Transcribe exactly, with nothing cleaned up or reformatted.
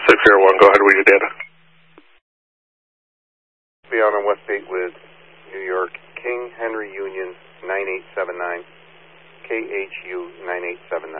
six zero one, go ahead and read your data. Beyond on West eight with New York, King Henry Union nine eight seven nine, K H U nine eight seven nine.